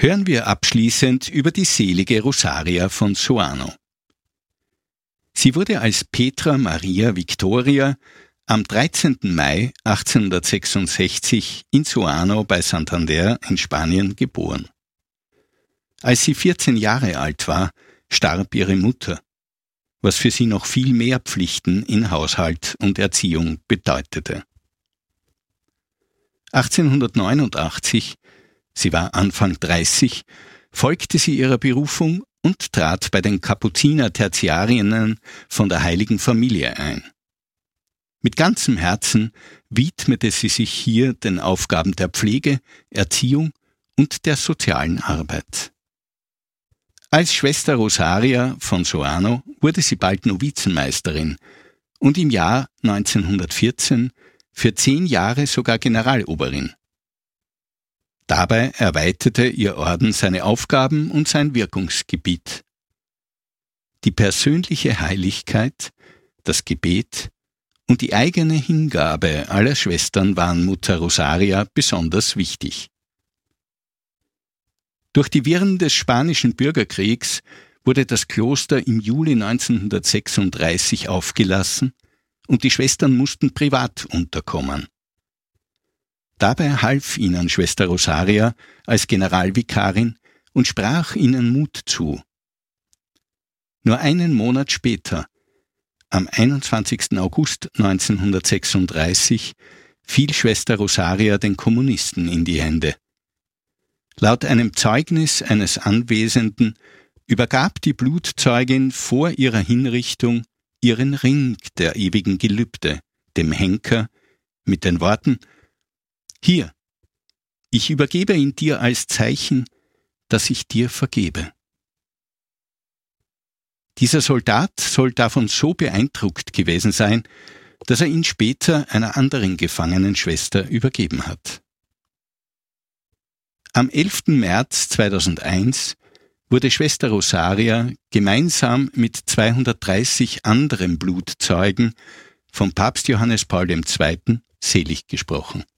Hören wir abschließend über die selige Rosaria von Soano. Sie wurde als Petra Maria Victoria am 13. Mai 1866 in Soano bei Santander in Spanien geboren. Als sie 14 Jahre alt war, starb ihre Mutter, was für sie noch viel mehr Pflichten in Haushalt und Erziehung bedeutete. 1889, sie war Anfang 30, folgte sie ihrer Berufung und trat bei den Kapuziner-Tertiarinnen von der Heiligen Familie ein. Mit ganzem Herzen widmete sie sich hier den Aufgaben der Pflege, Erziehung und der sozialen Arbeit. Als Schwester Rosaria von Soano wurde sie bald Novizenmeisterin und im Jahr 1914 für 10 Jahre sogar Generaloberin. Dabei erweiterte ihr Orden seine Aufgaben und sein Wirkungsgebiet. Die persönliche Heiligkeit, das Gebet und die eigene Hingabe aller Schwestern waren Mutter Rosaria besonders wichtig. Durch die Wirren des Spanischen Bürgerkriegs wurde das Kloster im Juli 1936 aufgelassen und die Schwestern mussten privat unterkommen. Dabei half ihnen Schwester Rosaria als Generalvikarin und sprach ihnen Mut zu. Nur einen Monat später, am 21. August 1936, fiel Schwester Rosaria den Kommunisten in die Hände. Laut einem Zeugnis eines Anwesenden übergab die Blutzeugin vor ihrer Hinrichtung ihren Ring der ewigen Gelübde, dem Henker, mit den Worten: »Hier, ich übergebe ihn dir als Zeichen, dass ich dir vergebe.« Dieser Soldat soll davon so beeindruckt gewesen sein, dass er ihn später einer anderen gefangenen Schwester übergeben hat. Am 11. März 2001 wurde Schwester Rosaria gemeinsam mit 230 anderen Blutzeugen vom Papst Johannes Paul II. Selig gesprochen.